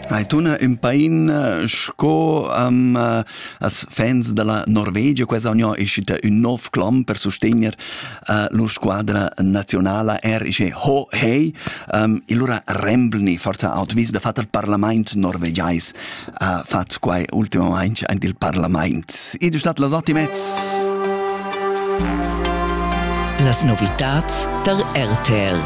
Hai tuna un pain sco as fans della Norvegia questa ogni iscita un nuovo club per sostenere la squadra nazionale isce ho hei illura Remblni forza outvis da fatto il Parlament norvegiais fatto qua ultimamente anche il Parlament ed è stato la ottimezz las novitats der RTL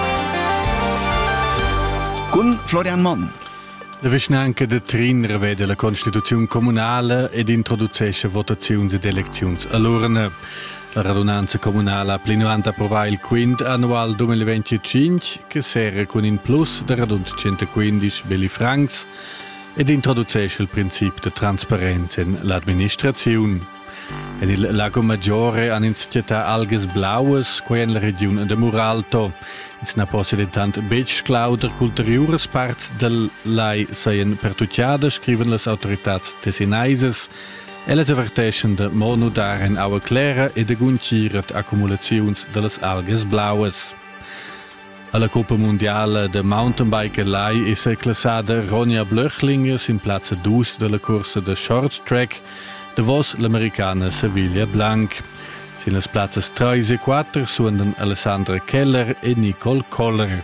con Florian Mon. La vicinanca de Trin revede la Constituzione comunale ed introducesce votazioni ed elezioni all'urna. La radunanza comunale ha plenamente approvato il quinto annuale 2025 che serve con in plus da radunanza 115 belli francs ed introducesce il principio di trasparenza in l'amministrazione. En il Lago Maggiore hanno iniziato alghes blaues qua in la regione de Muralto. Ins na possident Beitschklauder culturiures parts del lai seien pertucciadas, scriven las autoritats tesinaises. Elles averteschen de monodaren aua clera e de gunciret accumulazions de las alghes blaues. Alla Coppa Mondiale de Mountainbike Lai is classada Ronja Blöchlingers in Platz 2 della corsa de Short Track, davos l'americana Sevilla Blanc. In les platzas 3 e 4 suonano Alessandra Keller e Nicole Koller.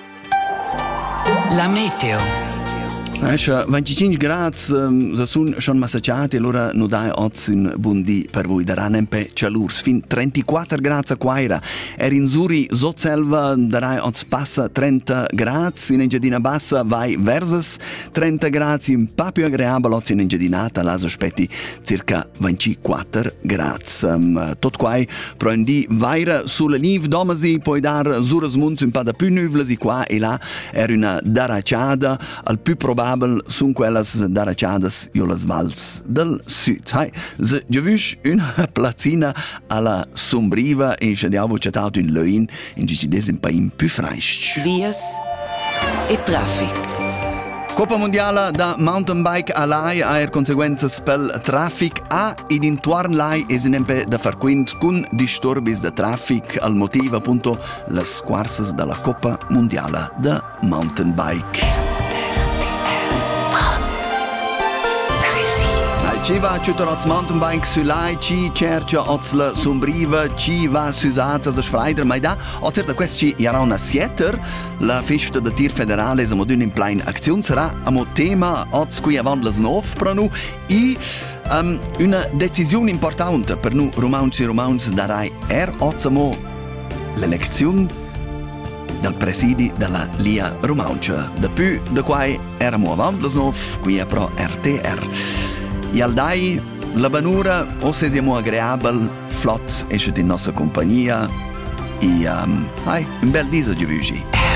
La meteo. 25 gradi sono schon massacciati allora non dai oggi un buon dì per voi daranno per calurs fin 34 gradi a Quaira in Zuri Zotselva darai oggi passa 30 gradi in Engiadina Bassa vai versus 30 gradi un po' più agreabile oggi in Engiadinata la aspetti circa 24 gradi tot quai però un dì vaira sulla niv domasi puoi dar Zuras Munz un po' da più nuvole qua e là era una daracciada al più probabile sono quelles daracciadas io las vals del sud. Hai, se giuvisch una plazzina alla sombriva e se diavo cetato in Lein in Gicides un pain più fresco. Vias e traffic. Coppa Mondiale da mountainbike a Lai ha conseguenze per traffic ed intorno Lai è sempre da far quint con disturbis de traffic al motivo appunto le squarses della Coppa Mondiale da mountainbike. Ci va ciutarozz mountainbike su Lai, ci cerca oz la sombriva, ci va susazza a sfreider, ma da, o certa questi ci era una sieter, la festa da tir federale sa modun in plain azione sarà a mo tema oz qui avant las 9 per nu e una decisione importante per nu romanzi darai oz mo l'elezione del presidi della Lia Romancia. Da più da quai eramo avant las 9 qui è pro RTR. E al dai, la banura, o se siamo agreabile, flott esce in nostra compagnia e un bel diso di